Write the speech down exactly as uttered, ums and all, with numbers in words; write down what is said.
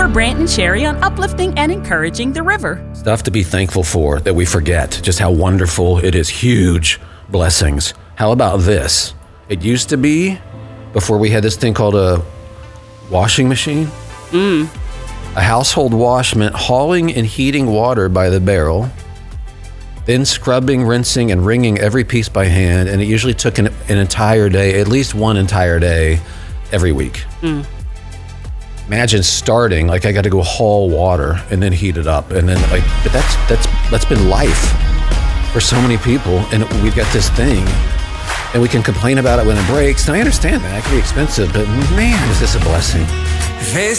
Brant and Sherry on uplifting and encouraging the river. Stuff to be thankful for that we forget, just how wonderful it is. Huge blessings. How about this? It used to be, before we had this thing called a washing machine, Mm. a household wash meant hauling and heating water by the barrel, then scrubbing, rinsing, and wringing every piece by hand, and it usually took an, an entire day, at least one entire day, every week. Mm. Imagine starting, like I got to go haul water and then heat it up, and then like, but that's that's that's been life for so many people, and we've got this thing, and we can complain about it when it breaks, and I understand that, it can be expensive, but man, is this a blessing. They